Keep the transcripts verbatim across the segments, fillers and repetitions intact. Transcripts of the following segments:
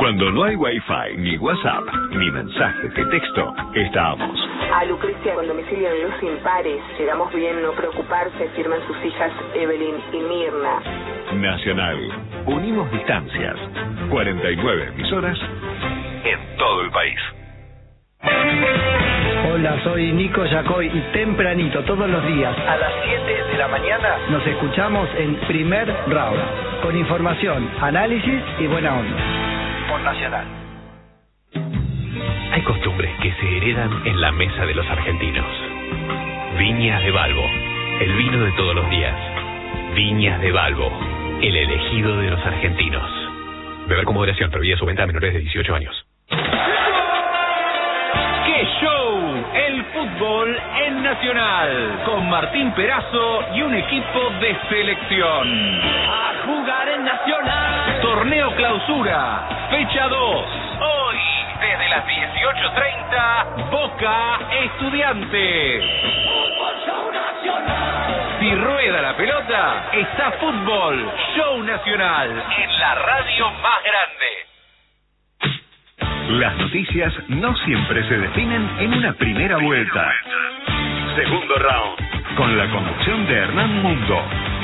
Cuando no hay wifi, ni WhatsApp, ni mensajes de texto, estamos. A Lucrecia con domicilio en Luz Impares. Llegamos bien, no preocuparse, firman sus hijas Evelyn y Mirna. Nacional. Unimos distancias. cuarenta y nueve emisoras en todo el país. Hola, soy Nico Yacoy y tempranito, todos los días, a las siete de la mañana, nos escuchamos en Primer Round, con información, análisis y buena onda. Por Nacional. Hay costumbres que se heredan en la mesa de los argentinos. Viñas de Balbo, el vino de todos los días. Viñas de Balbo, el elegido de los argentinos. Beber con moderación, prohibida su venta a menores de dieciocho años. ¡Qué show! El fútbol en Nacional, con Martín Perazo y un equipo de selección. A jugar en Nacional. Torneo Clausura, fecha dos. Hoy, desde las dieciocho treinta, Boca Estudiantes. Fútbol Show Nacional. Si rueda la pelota, está Fútbol Show Nacional en la radio más grande. Las noticias no siempre se definen en una primera vuelta. Segundo round, con la conducción de Hernán Mundo.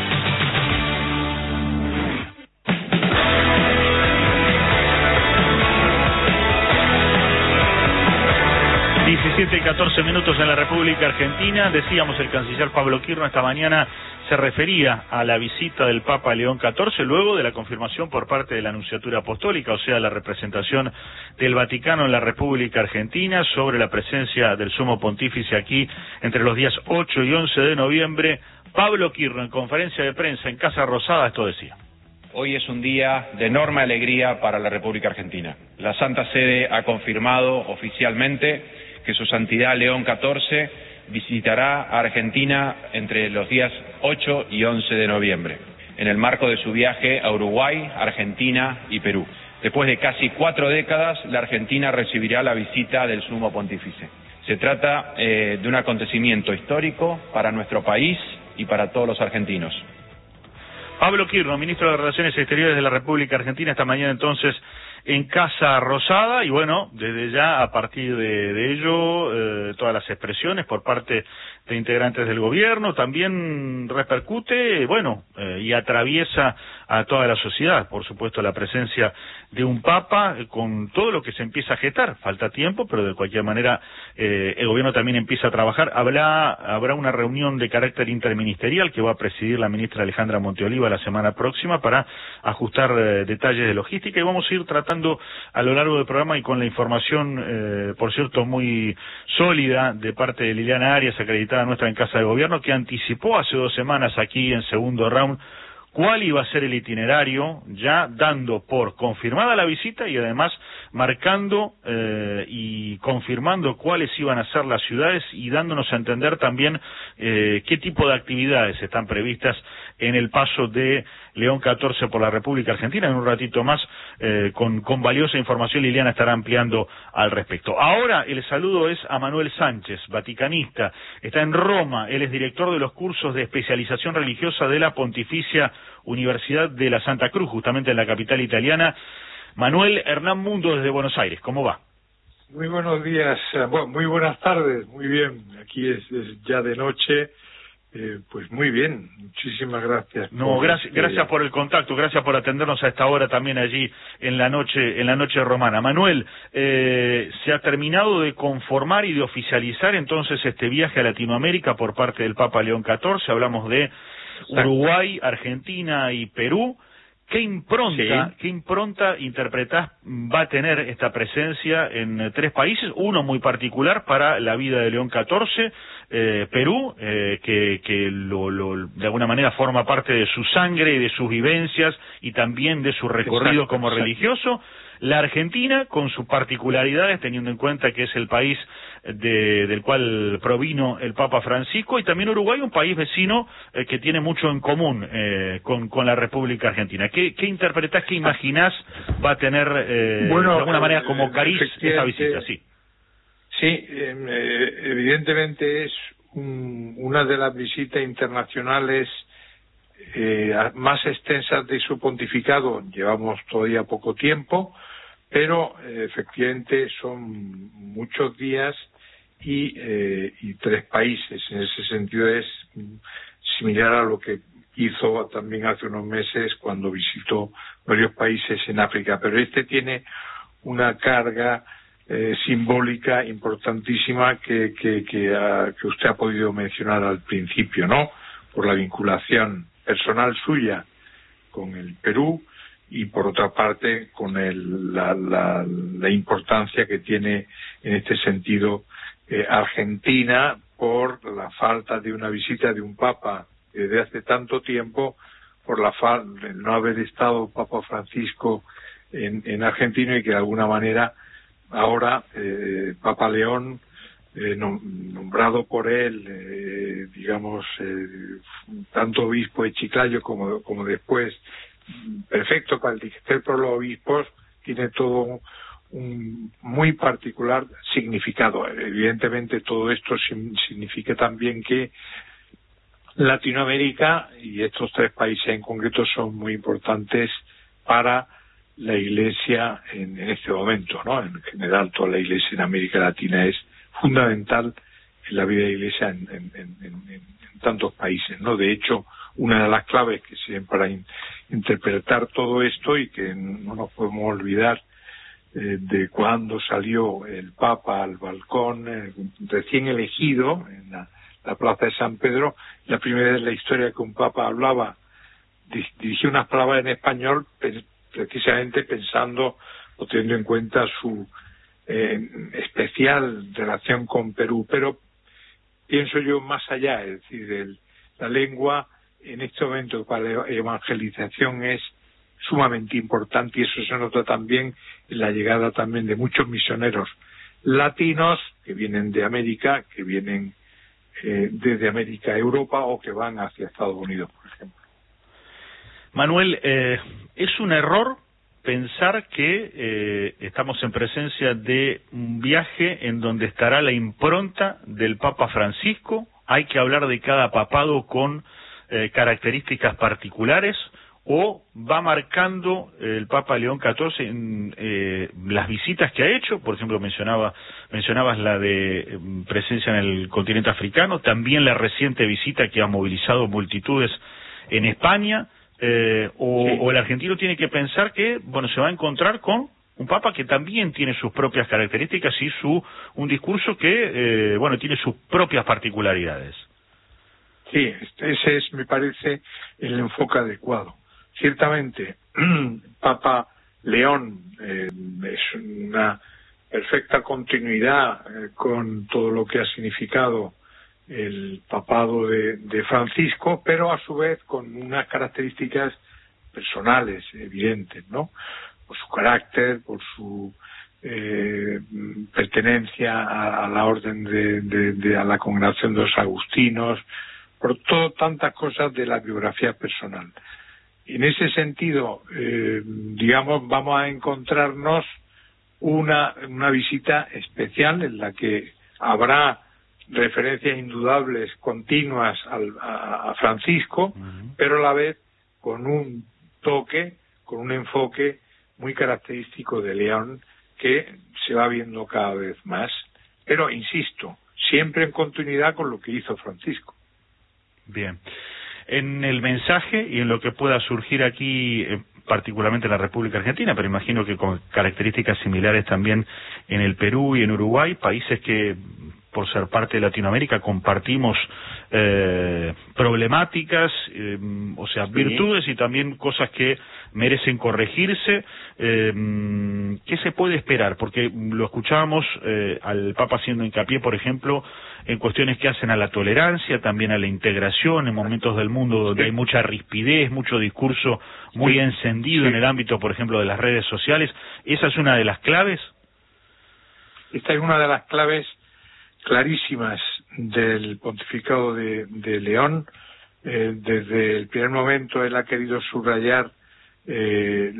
diecisiete y catorce minutos en la República Argentina. Decíamos, el canciller Pablo Kirno esta mañana se refería a la visita del Papa León catorce luego de la confirmación por parte de la Nunciatura Apostólica, o sea, la representación del Vaticano en la República Argentina, sobre la presencia del Sumo Pontífice aquí entre los días ocho y once de noviembre. Pablo Kirno, en conferencia de prensa en Casa Rosada, esto decía. Hoy es un día de enorme alegría para la República Argentina. La Santa Sede ha confirmado oficialmente que su Santidad León catorce visitará a Argentina entre los días ocho y once de noviembre, en el marco de su viaje a Uruguay, Argentina y Perú. Después de casi cuatro décadas, la Argentina recibirá la visita del Sumo Pontífice. Se trata eh, de un acontecimiento histórico para nuestro país y para todos los argentinos. Pablo Kirno, ministro de Relaciones Exteriores de la República Argentina, esta mañana entonces en Casa Rosada, y bueno, desde ya a partir de, de ello, eh, todas las expresiones por parte de integrantes del gobierno, también repercute, bueno, eh, y atraviesa a toda la sociedad, por supuesto, la presencia de un Papa, eh, con todo lo que se empieza a gestar. Falta tiempo, pero de cualquier manera eh, el gobierno también empieza a trabajar. Habrá, habrá una reunión de carácter interministerial que va a presidir la ministra Alejandra Monteoliva la semana próxima para ajustar eh, detalles de logística, y vamos a ir tratando a lo largo del programa, y con la información, eh, por cierto, muy sólida de parte de Liliana Arias, acreditada nuestra en Casa de Gobierno, que anticipó hace dos semanas aquí en Segundo Round cuál iba a ser el itinerario, ya dando por confirmada la visita y además marcando eh, y confirmando cuáles iban a ser las ciudades, y dándonos a entender también eh, qué tipo de actividades están previstas en el paso de León catorce por la República Argentina. En un ratito más, eh, con, con valiosa información, Liliana estará ampliando al respecto. Ahora el saludo es a Manuel Sánchez, vaticanista, está en Roma, él es director de los cursos de especialización religiosa de la Pontificia Universidad de la Santa Cruz, justamente en la capital italiana. Manuel, Hernán Mundo desde Buenos Aires, ¿cómo va? Muy buenos días, bueno, muy buenas tardes, muy bien, aquí es, es ya de noche. Eh, pues muy bien, muchísimas gracias. No, gracias, este... gracias por el contacto, gracias por atendernos a esta hora también allí en la noche, en la noche romana. Manuel, eh, se ha terminado de conformar y de oficializar entonces este viaje a Latinoamérica por parte del Papa León catorce. Hablamos de Uruguay, Argentina y Perú. ¿Qué impronta, sí. qué impronta interpretás va a tener esta presencia en tres países? Uno muy particular para la vida de León catorce, eh, Perú, eh, que, que lo, lo, de alguna manera forma parte de su sangre y de sus vivencias y también de su recorrido exacto, como exacto. religioso. La Argentina, con sus particularidades, teniendo en cuenta que es el país de, del cual provino el Papa Francisco, y también Uruguay, un país vecino eh, que tiene mucho en común eh, con, con la República Argentina. ¿Qué, qué interpretás, qué imaginás va a tener eh, bueno, de alguna manera como cariz esa visita? Sí, sí eh, evidentemente es un, una de las visitas internacionales eh, más extensas de su pontificado. Llevamos todavía poco tiempo, pero eh, efectivamente son muchos días y, eh, y tres países. En ese sentido es similar a lo que hizo también hace unos meses cuando visitó varios países en África, pero este tiene una carga eh, simbólica importantísima que, que, que, uh, que usted ha podido mencionar al principio, ¿no? Por la vinculación personal suya con el Perú y por otra parte con el, la, la, la importancia que tiene en este sentido eh, Argentina por la falta de una visita de un papa desde hace tanto tiempo, por la falta de no haber estado Papa Francisco en, en Argentina y que de alguna manera ahora eh, Papa León, eh, nombrado por él, eh, digamos, eh, tanto obispo de Chiclayo como, como después prefecto para el digital por los obispos, tiene todo un muy particular significado. Evidentemente todo esto significa también que Latinoamérica y estos tres países en concreto son muy importantes para la Iglesia en, en este momento, ¿no? En general toda la Iglesia en América Latina es fundamental en la vida de la Iglesia en, en, en, en, en tantos países, ¿no? De hecho, una de las claves que sirven para in, interpretar todo esto y que no nos podemos olvidar eh, de cuando salió el Papa al balcón eh, recién elegido en la, la plaza de San Pedro, la primera vez en la historia que un Papa hablaba, dirigió unas palabras en español precisamente pensando o teniendo en cuenta su eh, especial relación con Perú, pero pienso yo más allá, es decir, el, la lengua en este momento para la evangelización es sumamente importante y eso se nota también en la llegada también de muchos misioneros latinos que vienen de América, que vienen eh, desde América a Europa o que van hacia Estados Unidos, por ejemplo. Manuel, eh, ¿es un error pensar que eh, estamos en presencia de un viaje en donde estará la impronta del Papa Francisco? ¿Hay que hablar de cada papado con eh, características particulares? ¿O va marcando el Papa León catorce en eh, las visitas que ha hecho? Por ejemplo, mencionaba mencionabas la de eh, presencia en el continente africano, también la reciente visita que ha movilizado multitudes en España. Eh, o, sí. o el argentino tiene que pensar que, bueno, se va a encontrar con un papa que también tiene sus propias características y su un discurso que, eh, bueno, tiene sus propias particularidades. Sí, ese es, me parece, el enfoque adecuado. Ciertamente, Papa León eh, es una perfecta continuidad eh, con todo lo que ha significado el papado de, de Francisco, pero a su vez con unas características personales evidentes, ¿no? Por su carácter, por su eh, pertenencia a, a la orden de, de, de a la congregación de los agustinos, por todo tantas cosas de la biografía personal. En ese sentido, eh, digamos, vamos a encontrarnos una una visita especial en la que habrá referencias indudables continuas al, a, a Francisco, uh-huh. pero a la vez con un toque, con un enfoque muy característico de León que se va viendo cada vez más, pero insisto, siempre en continuidad con lo que hizo Francisco. Bien. En el mensaje y en lo que pueda surgir aquí, eh, particularmente en la República Argentina, pero imagino que con características similares también en el Perú y en Uruguay, países que por ser parte de Latinoamérica compartimos eh, problemáticas, eh, o sea, sí. virtudes y también cosas que merecen corregirse. Eh, ¿Qué se puede esperar? Porque lo escuchábamos eh, al Papa haciendo hincapié, por ejemplo, en cuestiones que hacen a la tolerancia, también a la integración, en momentos del mundo donde sí. hay mucha rispidez, mucho discurso muy sí. encendido sí. en el ámbito, por ejemplo, de las redes sociales. ¿Esa es una de las claves? Esta es una de las claves clarísimas del pontificado de, de León. Eh, desde el primer momento él ha querido subrayar eh,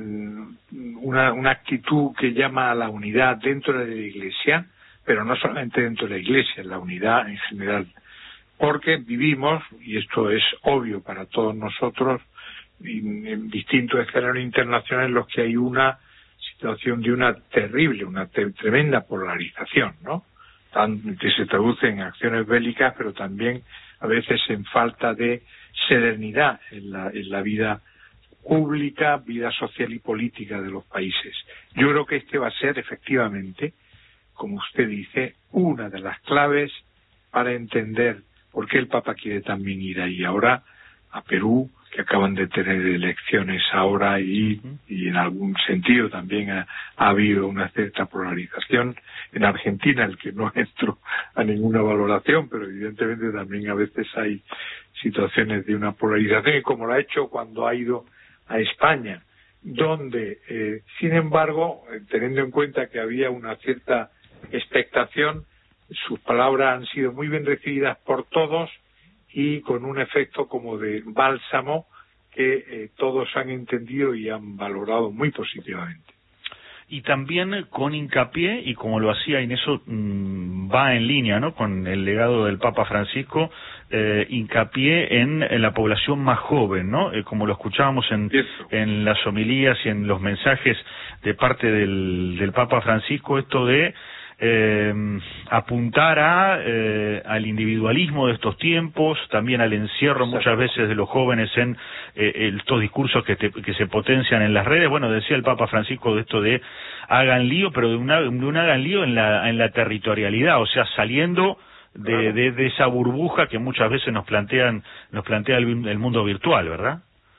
una, una actitud que llama a la unidad dentro de la Iglesia, pero no solamente dentro de la Iglesia, la unidad en general, porque vivimos, y esto es obvio para todos nosotros, en distintos escenarios internacionales en los que hay una situación de una terrible, una te tremenda polarización, ¿no? Tan, que se traduce en acciones bélicas, pero también a veces en falta de serenidad en la, en la vida pública, vida social y política de los países. Yo creo que este va a ser efectivamente, como usted dice, una de las claves para entender por qué el Papa quiere también ir ahí ahora a Perú, que acaban de tener elecciones ahora y, y en algún sentido también ha, ha habido una cierta polarización. En Argentina, el que no entro a ninguna valoración, pero evidentemente también a veces hay situaciones de una polarización, y como lo ha hecho cuando ha ido a España, donde, eh, sin embargo, teniendo en cuenta que había una cierta expectación, sus palabras han sido muy bien recibidas por todos, y con un efecto como de bálsamo que eh, todos han entendido y han valorado muy positivamente. Y también con hincapié, y como lo hacía, y en eso mmm, va en línea, ¿no?, con el legado del Papa Francisco, eh, hincapié en, en la población más joven, ¿no?, eh, como lo escuchábamos en, en las homilías y en los mensajes de parte del, del Papa Francisco, esto de Eh, apuntar a, eh, al individualismo de estos tiempos, también al encierro muchas veces de los jóvenes en eh, estos discursos que, te, que se potencian en las redes. Bueno, decía el Papa Francisco de esto de hagan lío, pero de, una, de un hagan lío en la, en la territorialidad, o sea, saliendo de, de, de esa burbuja que muchas veces nos plantean nos plantea el, el mundo virtual, ¿verdad?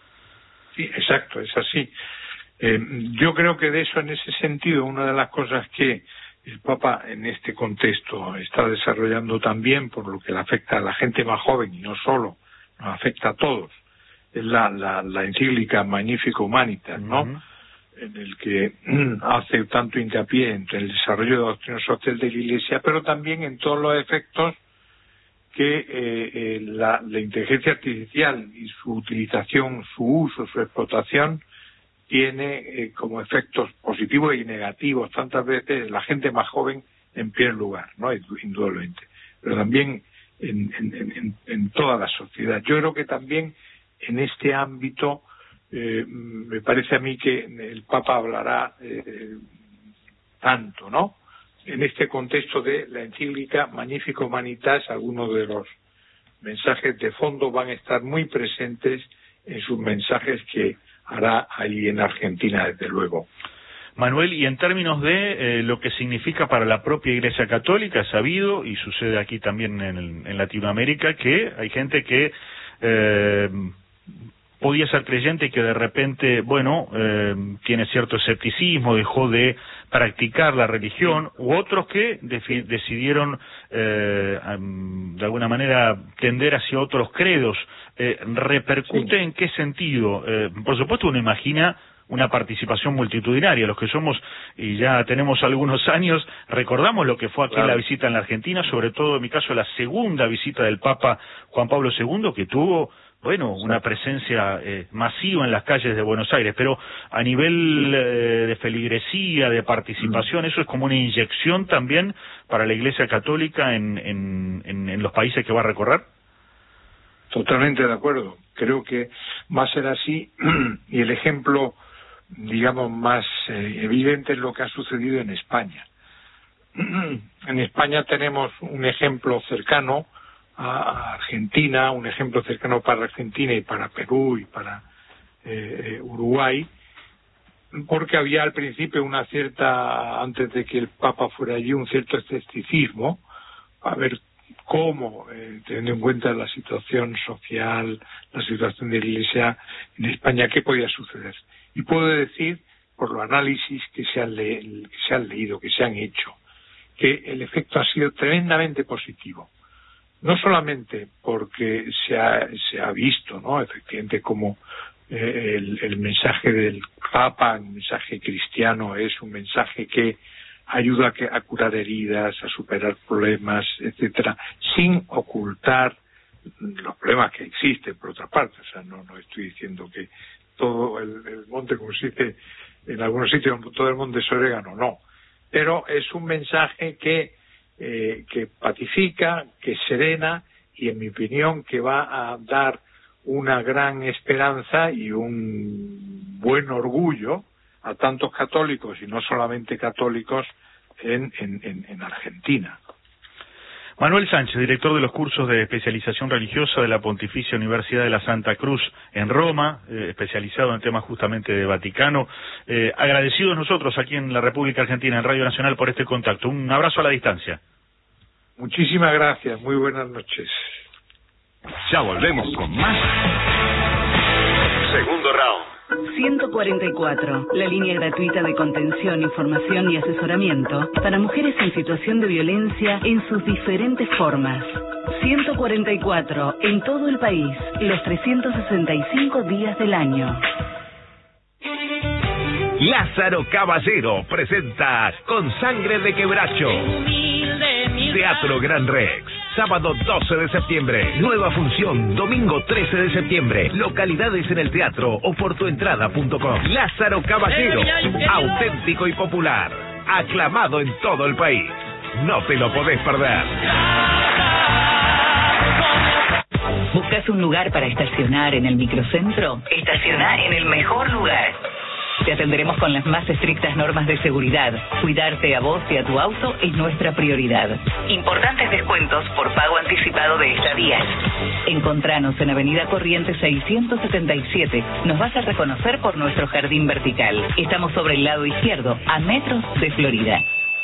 Sí, exacto, es así. Eh, yo creo que de eso, en ese sentido, una de las cosas que el Papa en este contexto está desarrollando también, por lo que le afecta a la gente más joven y no solo, nos afecta a todos, es la, la, la encíclica Magnificat Humanitas, ¿no? Uh-huh. En el que hace tanto hincapié entre el desarrollo de la doctrina social de la Iglesia, pero también en todos los efectos que eh, eh, la, la inteligencia artificial y su utilización, su uso, su explotación tiene eh, como efectos positivos y negativos tantas veces la gente más joven en primer lugar, ¿no?, indudablemente, pero también en, en, en, en toda la sociedad. Yo creo que también en este ámbito eh, me parece a mí que el Papa hablará eh, tanto, ¿no?, en este contexto de la encíclica Magnificat Humanitas. Algunos de los mensajes de fondo van a estar muy presentes en sus mensajes que hará ahí en Argentina, desde luego. Manuel, y en términos de eh, lo que significa para la propia Iglesia Católica, es sabido, y sucede aquí también en, en Latinoamérica, que hay gente que eh, podía ser creyente y que de repente, bueno, eh, tiene cierto escepticismo, dejó de practicar la religión, u otros que decidieron eh, de alguna manera tender hacia otros credos. Eh, ¿Repercute sí. en qué sentido? Eh, por supuesto uno imagina una participación multitudinaria. Los que somos y ya tenemos algunos años recordamos lo que fue aquí claro. la visita en la Argentina, sobre todo en mi caso la segunda visita del Papa Juan Pablo segundo, que tuvo, bueno, una presencia eh, masiva en las calles de Buenos Aires, pero a nivel eh, de feligresía, de participación, eso es como una inyección también para la Iglesia Católica en, en, en, en los países que va a recorrer. Totalmente de acuerdo. Creo que va a ser así, y el ejemplo, digamos, más eh, evidente es lo que ha sucedido en España. En España tenemos un ejemplo cercano a Argentina, un ejemplo cercano para Argentina y para Perú y para eh, Uruguay, porque había al principio una cierta, antes de que el Papa fuera allí, un cierto escepticismo a ver cómo, eh, teniendo en cuenta la situación social, la situación de la Iglesia en España, qué podía suceder. Y puedo decir, por los análisis que se han, le que se han leído, que se han hecho, que el efecto ha sido tremendamente positivo. No solamente porque se ha, se ha visto, ¿no?, efectivamente, como eh, el, el mensaje del Papa, el mensaje cristiano, es un mensaje que ayuda a, que, a curar heridas, a superar problemas, etcétera, sin ocultar los problemas que existen, por otra parte. O sea, no, no estoy diciendo que todo el, el monte, como se dice en algunos sitios, todo el monte es orégano, no. Pero es un mensaje que Eh, que pacifica, que serena, y en mi opinión que va a dar una gran esperanza y un buen orgullo a tantos católicos y no solamente católicos en, en, en, en Argentina. Manuel Sánchez, director de los cursos de especialización religiosa de la Pontificia Universidad de la Santa Cruz en Roma, eh, especializado en temas justamente de Vaticano. Eh, agradecidos nosotros aquí en la República Argentina, en Radio Nacional, por este contacto. Un abrazo a la distancia. Muchísimas gracias, muy buenas noches. Ya volvemos con más. Segundo round. ciento cuarenta y cuatro, la línea gratuita de contención, información y asesoramiento para mujeres en situación de violencia en sus diferentes formas. ciento cuarenta y cuatro, en todo el país, los trescientos sesenta y cinco días del año. Lázaro Caballero presenta Con Sangre de Quebracho. Teatro Gran Rex. Sábado doce de septiembre. Nueva función, domingo trece de septiembre. Localidades en el teatro o por tu entrada punto com. Lázaro Caballero, auténtico y popular. Aclamado en todo el país. No te lo podés perder. ¿Buscas un lugar para estacionar en el microcentro? Estacionar en el mejor lugar. Te atenderemos con las más estrictas normas de seguridad. Cuidarte a vos y a tu auto es nuestra prioridad. Importantes descuentos por pago anticipado de estadías. Encontranos en Avenida Corrientes seiscientos setenta y siete. Nos vas a reconocer por nuestro jardín vertical. Estamos sobre el lado izquierdo, a metros de Florida.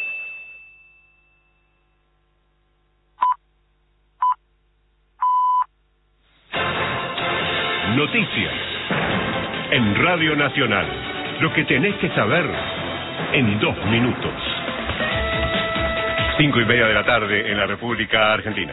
Noticias en Radio Nacional. Lo que tenés que saber en dos minutos. Cinco y media de la tarde en la República Argentina.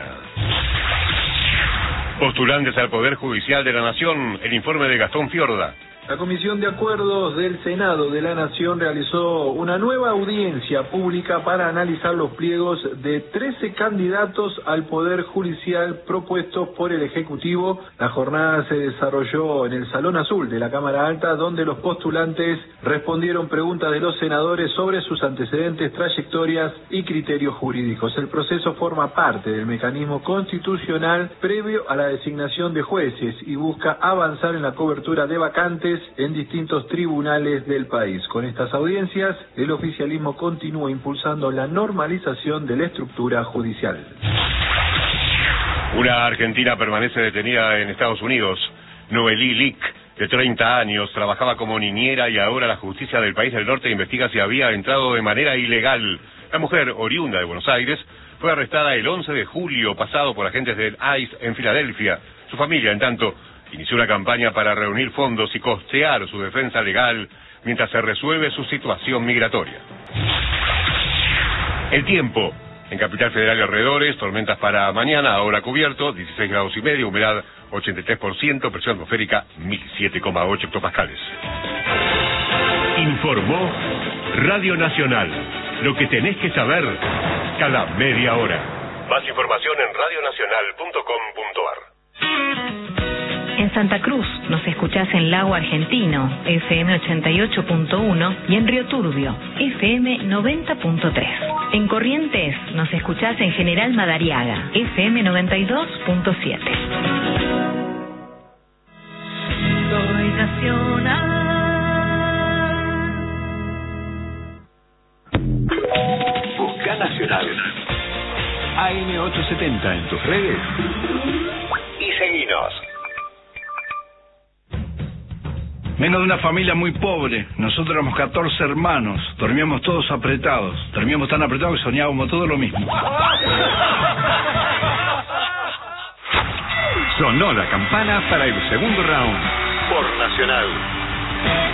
Postulantes al Poder Judicial de la Nación, el informe de Gastón Fiorda. La Comisión de Acuerdos del Senado de la Nación realizó una nueva audiencia pública para analizar los pliegos de trece candidatos al Poder Judicial propuestos por el Ejecutivo. La jornada se desarrolló en el Salón Azul de la Cámara Alta, donde los postulantes respondieron preguntas de los senadores sobre sus antecedentes, trayectorias y criterios jurídicos. El proceso forma parte del mecanismo constitucional previo a la designación de jueces y busca avanzar en la cobertura de vacantes en distintos tribunales del país. Con estas audiencias, el oficialismo continúa impulsando la normalización de la estructura judicial. Una argentina permanece detenida en Estados Unidos. Noelí Lick, de treinta años, trabajaba como niñera y ahora la justicia del país del norte investiga si había entrado de manera ilegal. La mujer, oriunda de Buenos Aires, fue arrestada el once de julio pasado por agentes del I C E en Filadelfia. Su familia, en tanto, inició una campaña para reunir fondos y costear su defensa legal mientras se resuelve su situación migratoria. El tiempo. En Capital Federal y alrededores, tormentas para mañana, ahora cubierto, dieciséis grados y medio, humedad ochenta y tres por ciento, presión atmosférica mil siete coma ocho hectopascales. Informó Radio Nacional. Lo que tenés que saber cada media hora. Más información en radio nacional punto com punto a r. En Santa Cruz nos escuchás en Lago Argentino, F M ochenta y ocho punto uno, y en Río Turbio, F M noventa punto tres. En Corrientes nos escuchás en General Madariaga, F M noventa y dos punto siete. Soy nacional. Busca Nacional. A M ochocientos setenta en tus redes. Y seguinos. Menos de una familia muy pobre. Nosotros éramos catorce hermanos. Dormíamos todos apretados. Dormíamos tan apretados que soñábamos todo lo mismo. Sonó la campana para el segundo round. Por Nacional.